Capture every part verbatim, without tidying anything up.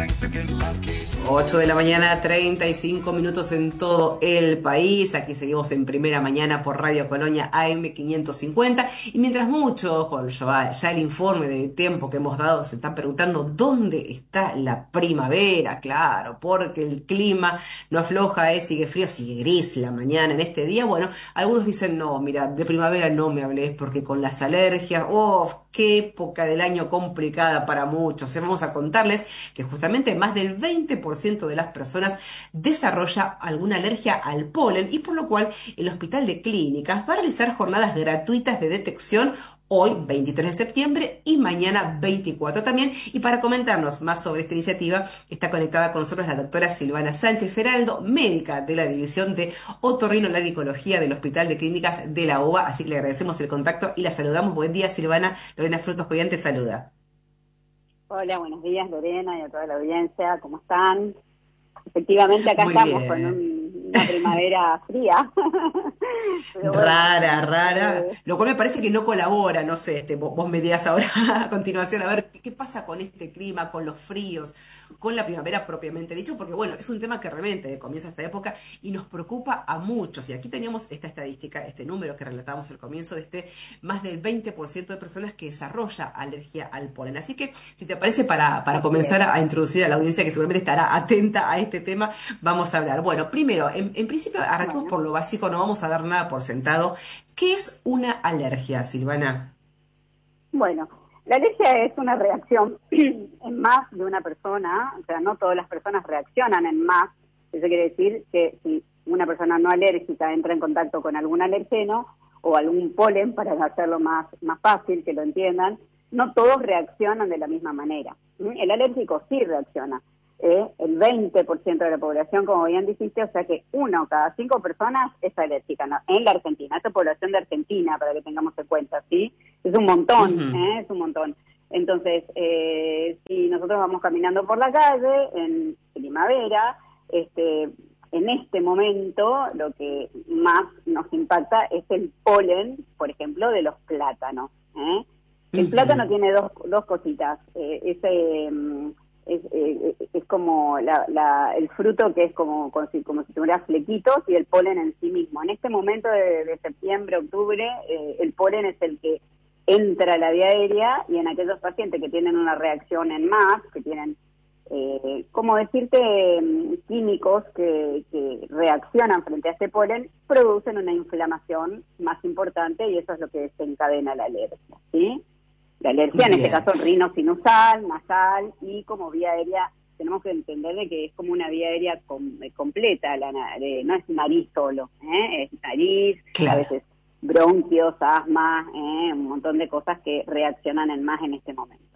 ocho de la mañana, treinta y cinco minutos en todo el país. Aquí seguimos en Primera Mañana por Radio Colonia A M quinientos cincuenta. Y mientras muchos, con ya, ya el informe de tiempo que hemos dado, se están preguntando dónde está la primavera. Claro, porque el clima no afloja, ¿eh? Sigue frío, sigue gris la mañana en este día. Bueno, algunos dicen, no, mira, de primavera no me hables porque con las alergias, oh, qué época del año complicada para muchos. ¿Eh? Vamos a contarles que justamente más del veinte por ciento de las personas desarrolla alguna alergia al polen y por lo cual el Hospital de Clínicas va a realizar jornadas gratuitas de detección hoy, veintitrés de septiembre, y mañana, veinticuatro también. Y para comentarnos más sobre esta iniciativa, está conectada con nosotros la doctora Silvana Sánchez Feraldo, médica de la División de Otorrinolaringología del Hospital de Clínicas de la UBA. Así que le agradecemos el contacto y la saludamos. Buen día, Silvana. Lorena Frutos Joyán te saluda. Hola, buenos días Lorena y a toda la audiencia, ¿cómo están? Efectivamente acá Muy estamos con bien. un- una primavera fría. Pero bueno, Rara, rara, eh, lo cual me parece que no colabora, no sé, este, vos, vos me dirás ahora a continuación, a ver, ¿qué, qué pasa con este clima, con los fríos, con la primavera propiamente dicho? Porque bueno, es un tema que realmente comienza esta época y nos preocupa a muchos. Y aquí teníamos esta estadística, este número que relatamos al comienzo de este, más del veinte por ciento de personas que desarrolla alergia al polen. Así que, si te parece, para, para así es. comenzar a, a introducir a la audiencia que seguramente estará atenta a este tema, vamos a hablar. Bueno, primero, en, en principio, arranquemos Bueno, por lo básico, no vamos a dar nada por sentado. ¿Qué es una alergia, Silvana? bueno, la alergia es una reacción en más de una persona, o sea, no todas las personas reaccionan en más. Eso quiere decir que si una persona no alérgica entra en contacto con algún alergeno o algún polen, para hacerlo más, más fácil, que lo entiendan, no todos reaccionan de la misma manera. ¿Mm? El alérgico sí reacciona. Eh, el veinte por ciento de la población, como bien dijiste, o sea que uno cada cinco personas es alérgica, ¿no? En la Argentina, esta población de Argentina, para que tengamos en cuenta, ¿sí? Es un montón, Ujú. ¿eh? Es un montón. Entonces, eh, si nosotros vamos caminando por la calle en primavera, este, en este momento lo que más nos impacta es el polen, por ejemplo, de los plátanos, ¿eh? El Ujú. plátano tiene dos, dos cositas. Eh, ese, mm, es, eh, es como la, la, el fruto que es como, como, si, como si tuviera flequitos y el polen en sí mismo. En este momento de, de septiembre, octubre, eh, el polen es el que entra a la vía aérea y en aquellos pacientes que tienen una reacción en más, que tienen, eh, como decirte, mm, químicos que, que reaccionan frente a ese polen, producen una inflamación más importante y eso es lo que desencadena la alergia, ¿sí? La alergia, en este Bien. caso, rinosinusal, nasal y como vía aérea, tenemos que entender de que es como una vía aérea com- eh, completa, la, na- de- no es nariz solo, ¿eh? Es nariz, a Claro, veces bronquios, asma, ¿eh? Un montón de cosas que reaccionan en más en este momento.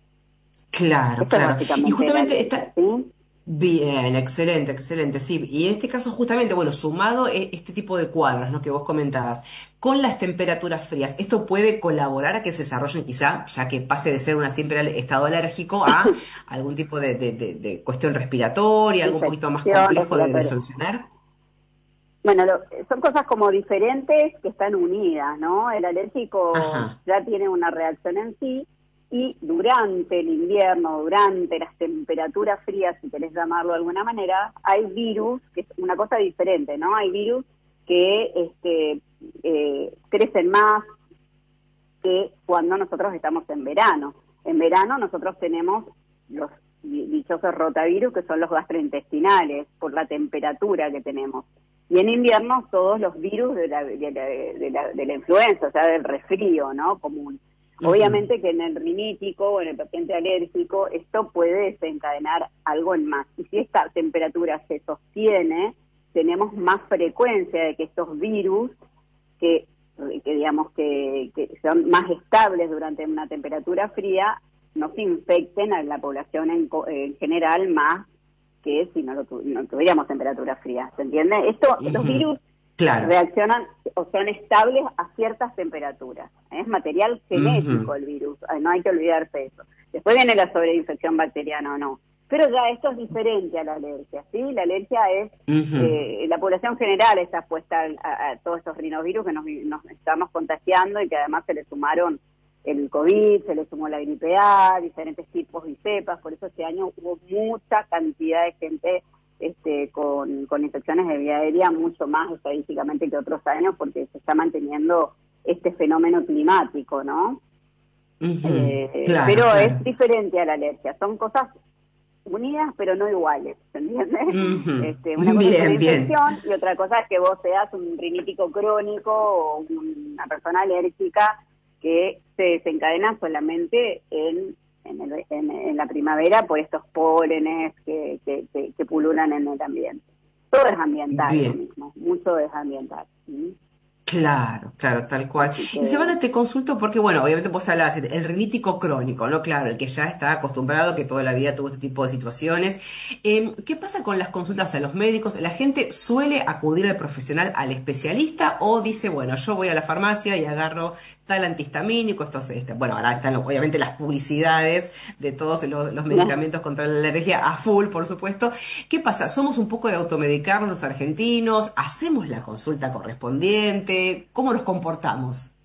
claro, Esto es claro. Y básicamente la justamente alergia, está ¿sí? bien, excelente, excelente, sí. Y en este caso, justamente, bueno, sumado e- este tipo de cuadros, ¿no? Que vos comentabas, con las temperaturas frías, ¿esto puede colaborar a que se desarrollen quizá, ya que pase de ser un siempre al- estado alérgico a algún tipo de, de- de- de cuestión respiratoria, algo un poquito más Infección complejo de, de respiratoria. solucionar? Bueno, lo- son cosas como diferentes que están unidas, ¿no? El alérgico Ajá. ya tiene una reacción en sí y durante el invierno, durante las temperaturas frías, si querés llamarlo de alguna manera, hay virus, que es una cosa diferente, ¿no? Hay virus que este, eh, crecen más que cuando nosotros estamos en verano. En verano nosotros tenemos los di- dichosos rotavirus, que son los gastrointestinales, por la temperatura que tenemos. Y en invierno todos los virus de la, de la, de la, de la influenza, o sea, del resfrío, ¿no? Común. Ujú. Obviamente que en el rinítico o en el paciente alérgico esto puede desencadenar algo en más. Y si esta temperatura se sostiene, tenemos más frecuencia de que estos virus que, que digamos que, que son más estables durante una temperatura fría, no se infecten a la población en, co- en general más que si no, lo tu- no tuviéramos temperatura fría, ¿se entiende? Esto, los Ujú. virus Claro. reaccionan o son estables a ciertas temperaturas. Es material genético Ujú. el virus, ay, no hay que olvidarse de eso. Después viene la sobreinfección bacteriana o no. Pero ya esto es diferente a la alergia, ¿sí? La alergia es, Ujú. eh, la población general está expuesta a, a todos estos rinovirus que nos, nos estamos contagiando y que además se le sumaron el COVID, se le sumó la gripe A, diferentes tipos y cepas, por eso este año hubo mucha cantidad de gente este, con, con infecciones de vía aérea, mucho más estadísticamente que otros años, porque se está manteniendo este fenómeno climático, ¿no? Uh-huh. Eh, claro, pero claro. es diferente a la alergia, son cosas unidas pero no iguales, ¿se entiende? Uh-huh. Este, una cosa bien, es una infección bien. y otra cosa es que vos seas un rinítico crónico o una persona alérgica que se desencadena solamente en, en, el, en, en la primavera por estos pólenes que, que, que, que pululan en el ambiente. Todo es ambiental Bien. lo mismo, mucho es ambiental. ¿Sí? Claro, claro, tal cual. Así Y que... Silvana, te consulto porque, bueno, obviamente vos hablabas, el rinítico crónico, ¿no? Claro, el que ya está acostumbrado, que toda la vida tuvo este tipo de situaciones. Eh, ¿qué pasa con las consultas a los médicos? ¿La gente suele acudir al profesional, al especialista, o dice, bueno, yo voy a la farmacia y agarro tal antihistamínico, estos, este, bueno, ahora están obviamente las publicidades de todos los, los medicamentos contra la alergia a full, por supuesto. ¿Qué pasa? ¿Somos un poco de automedicarnos los argentinos? ¿Hacemos la consulta correspondiente? ¿Cómo nos comportamos?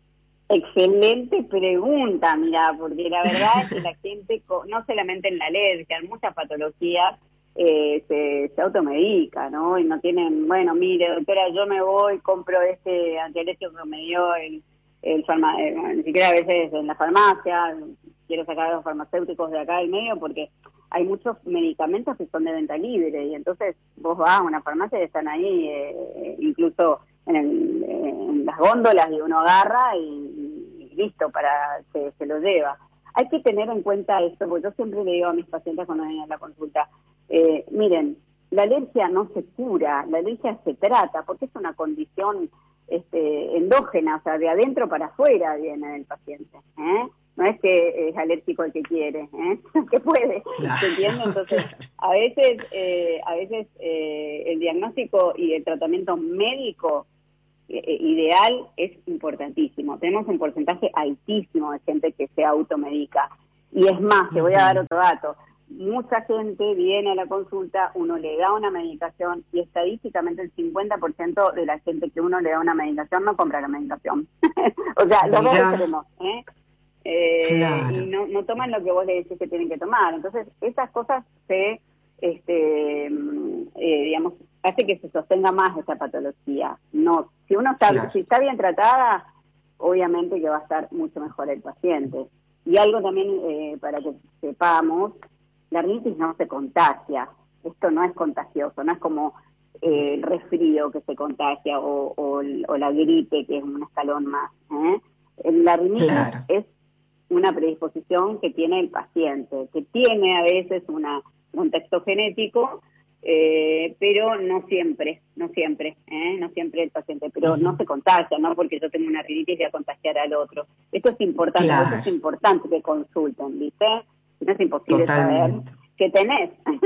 Excelente pregunta, mira, porque la verdad es que la gente, no solamente en la alergia, en muchas patologías, eh, se, se automedica, ¿no? Y no tienen, bueno, mire, doctora, yo me voy, compro este antialérgico que me dio el, el farma, eh, bueno, ni siquiera a veces en la farmacia, quiero sacar a los farmacéuticos de acá del medio porque hay muchos medicamentos que son de venta libre y entonces vos vas a una farmacia y están ahí, eh, incluso en, el, en las góndolas y uno agarra y, y listo, para que se lo lleva. Hay que tener en cuenta esto, porque yo siempre le digo a mis pacientes cuando vienen a la consulta, eh, miren, la alergia no se cura, la alergia se trata, porque es una condición este, endógena, o sea, de adentro para afuera viene el paciente, ¿eh? No es que es alérgico el que quiere, ¿eh? que puede, Claro, ¿se entiende? Entonces, claro. a veces, eh, a veces eh, el diagnóstico y el tratamiento médico eh, ideal es importantísimo. Tenemos un porcentaje altísimo de gente que se automedica. Y es más, te voy a dar Uh-huh. otro dato. Mucha gente viene a la consulta, uno le da una medicación y estadísticamente el cincuenta por ciento de la gente que uno le da una medicación no compra la medicación. O sea, los dos Mirá, extremos, ¿eh? Eh, y claro. no, no toman lo que vos le decís que tienen que tomar. Entonces, esas cosas se, este, eh, digamos, hace que se sostenga más esta patología. No, si uno está, Claro. si está bien tratada, obviamente que va a estar mucho mejor el paciente. Y algo también eh, para que sepamos, la rinitis no se contagia. Esto no es contagioso, no es como eh, el resfrío que se contagia o, o, o la gripe, que es un escalón más. ¿eh? La rinitis Claro. es una predisposición que tiene el paciente, que tiene a veces una, un contexto genético, eh, pero no siempre, no siempre, ¿eh? no siempre el paciente, pero uh-huh. no se contagia, ¿no? Porque yo tengo una rinitis y voy a contagiar al otro. Esto es importante, Claro. por eso es importante que consulten, ¿viste? No es imposible Totalmente. saber qué tenés.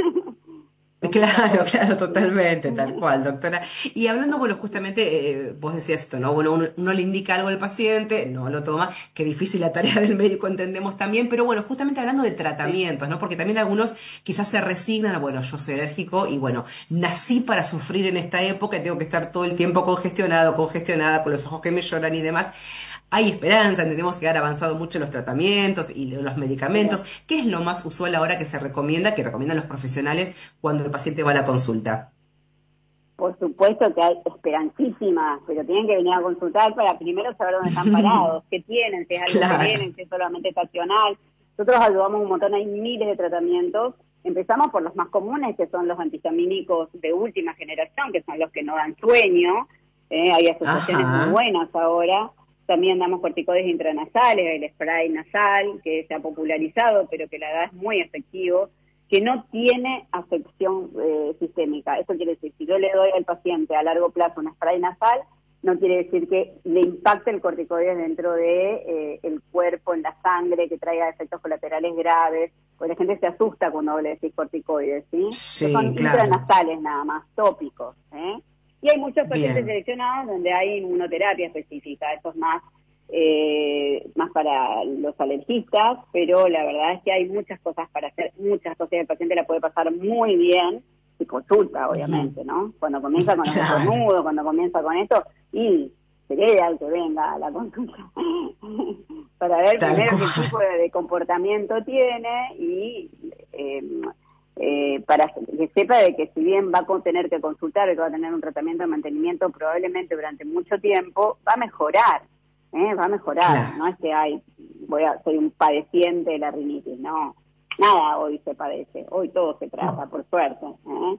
Claro, claro, totalmente, tal cual, doctora. Y hablando, bueno, justamente, eh, vos decías esto, ¿no? Bueno, uno, uno le indica algo al paciente, no lo toma, qué difícil la tarea del médico, entendemos también, pero bueno, justamente hablando de tratamientos, ¿no? Porque también algunos quizás se resignan, bueno, yo soy alérgico y bueno, nací para sufrir en esta época y tengo que estar todo el tiempo congestionado, congestionada, con los ojos que me lloran y demás. Hay esperanza, entendemos que han avanzado mucho los tratamientos y los medicamentos. ¿Qué es lo más usual ahora que se recomienda, que recomiendan los profesionales cuando el paciente va a la consulta? Por supuesto que hay esperancísimas, pero tienen que venir a consultar para primero saber dónde están parados, qué tienen, si es algo Claro. que tienen, si es solamente estacional. Nosotros ayudamos un montón, hay miles de tratamientos. Empezamos por los más comunes, que son los antihistamínicos de última generación, que son los que no dan sueño. Eh, hay asociaciones Ajá. muy buenas ahora. También damos corticoides intranasales, el spray nasal, que se ha popularizado, pero que la verdad es muy efectivo, que no tiene afección eh, sistémica. Eso quiere decir, si yo le doy al paciente a largo plazo un spray nasal, no quiere decir que le impacte el corticoide dentro de eh, el cuerpo, en la sangre, que traiga efectos colaterales graves, porque la gente se asusta cuando le decís corticoides, ¿sí? Sí, son claro. intranasales nada más, tópicos, ¿eh? Y hay muchos pacientes Bien. seleccionados donde hay inmunoterapia específica, eso es más, eh, más para los alergistas, pero la verdad es que hay muchas cosas para hacer, muchas cosas, el paciente la puede pasar muy bien, y consulta, obviamente, ¿no? Cuando comienza con los Claro. estornudos, cuando comienza con esto, y sería ideal que venga a la consulta para ver Tal primero cual. qué tipo de, de comportamiento tiene y eh, eh, para que sepa de que si bien va a tener que consultar y va a tener un tratamiento de mantenimiento probablemente durante mucho tiempo, va a mejorar, ¿eh? va a mejorar, Claro. no es que hay, voy a, soy un padeciente de la rinitis, no, nada hoy se padece, hoy todo se trata, por suerte, ¿eh?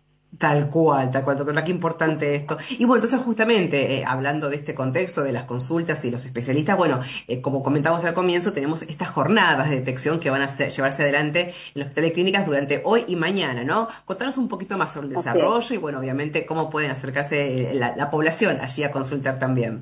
Tal cual, tal cual, doctora, qué importante esto. Y bueno, entonces justamente, eh, hablando de este contexto, de las consultas y los especialistas, bueno, eh, como comentamos al comienzo, tenemos estas jornadas de detección que van a ser- llevarse adelante en el Hospital de Clínicas durante hoy y mañana, ¿no? Contanos un poquito más sobre el Así es. desarrollo y bueno, obviamente cómo pueden acercarse eh, la, la población allí a consultar también.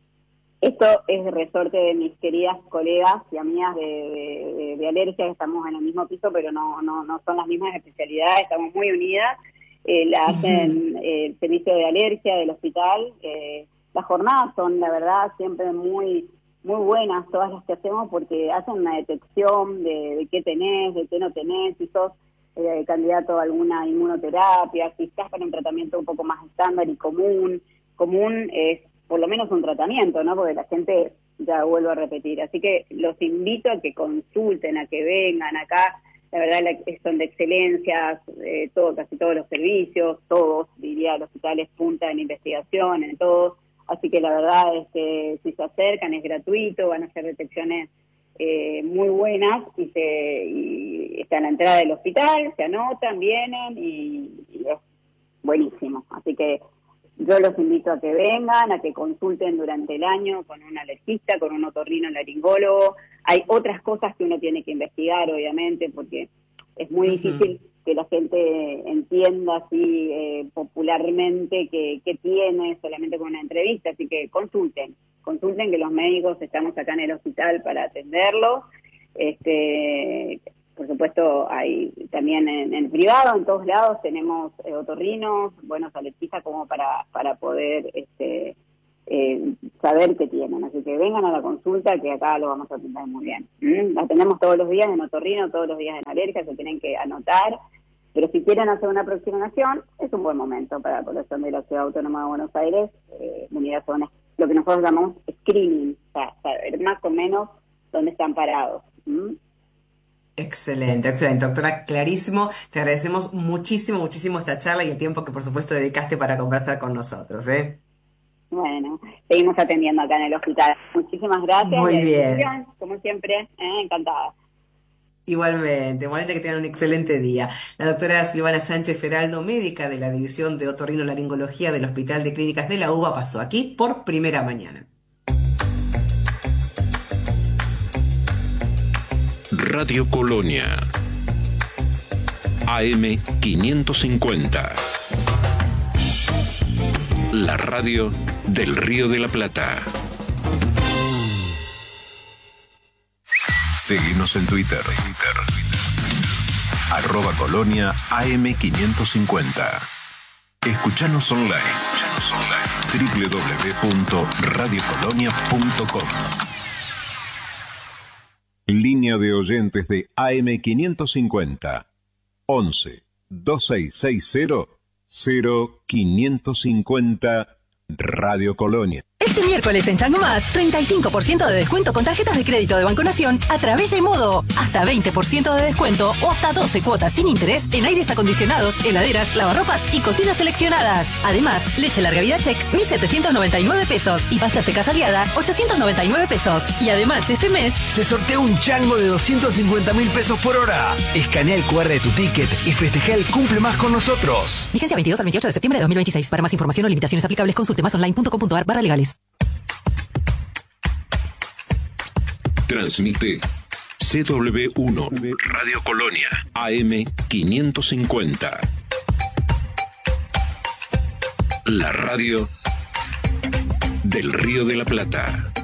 Esto es de resorte de mis queridas colegas y amigas de, de, de, de alergia, que estamos en el mismo piso, pero no, no, no son las mismas especialidades, estamos muy unidas. Eh, la hacen eh, el servicio de alergia del hospital. Eh, las jornadas son, la verdad, siempre muy muy buenas todas las que hacemos porque hacen una detección de, de qué tenés, de qué no tenés, si sos eh, candidato a alguna inmunoterapia, si estás para un tratamiento un poco más estándar y común. Común es por lo menos un tratamiento, ¿no? Porque la gente, ya vuelvo a repetir. Así que los invito a que consulten, a que vengan acá. La verdad la, son de excelencia, eh, todo, casi todos los servicios, todos, diría, el hospital es punta en investigación, en todo. Así que la verdad es que si se acercan es gratuito, van a hacer detecciones eh, muy buenas y, se, y está en la entrada del hospital, se anotan, vienen y, y es buenísimo. Así que yo los invito a que vengan, a que consulten durante el año con un alergista, con un otorrinolaringólogo. Hay otras cosas que uno tiene que investigar, obviamente, porque es muy Ujú. difícil que la gente entienda así eh, popularmente que, que tiene solamente con una entrevista. Así que consulten, consulten que los médicos estamos acá en el hospital para atenderlos. Este, por supuesto, hay también en, en privado, en todos lados tenemos eh, otorrinos, buenos alergistas como para, para poder este, eh, saber qué tienen. Así que vengan a la consulta que acá lo vamos a atender muy bien. ¿Mm? La tenemos todos los días en otorrino, todos los días en alergia, se tienen que anotar. Pero si quieren hacer una aproximación, es un buen momento para la población de la Ciudad Autónoma de Buenos Aires. Eh, unidad zona, lo que nosotros llamamos screening, para saber más o menos dónde están parados. ¿Mm? Excelente, excelente, doctora, clarísimo. Te agradecemos muchísimo, muchísimo esta charla y el tiempo que por supuesto dedicaste para conversar con nosotros, ¿eh? Bueno, seguimos atendiendo acá en el hospital. Muchísimas gracias y Muy a bien. disposición, como siempre, ¿eh? Encantada. Igualmente, igualmente que tengan un excelente día. La doctora Silvana Sánchez Feraldo, médica de la División de Otorrinolaringología del Hospital de Clínicas de la UBA, pasó aquí por primera mañana. Radio Colonia, A M quinientos cincuenta, la radio del Río de la Plata. Seguinos en Twitter. Arroba Colonia A M quinientos cincuenta. Escuchanos online. doble u doble u doble u punto radio colonia punto com. Línea de oyentes de A M quinientos cincuenta. once, veintiséis sesenta, cero quinientos cincuenta Radio Colonia. Este miércoles en Chango Más, treinta y cinco por ciento de descuento con tarjetas de crédito de Banco Nación a través de Modo. Hasta veinte por ciento de descuento o hasta doce cuotas sin interés en aires acondicionados, heladeras, lavarropas y cocinas seleccionadas. Además, leche larga vida check, mil setecientos noventa y nueve pesos y pasta seca aliada, ochocientos noventa y nueve pesos. Y además, este mes se sortea un chango de doscientos cincuenta mil pesos por hora. Escanea el cu erre de tu ticket y festeja el cumple más con nosotros. Vigencia veintidós al veintiocho de septiembre de dos mil veintiséis. Para más información o limitaciones aplicables, consulte más online punto com punto ar barra legales. Transmite C W uno Radio Colonia A M quinientos cincuenta. La radio del Río de la Plata.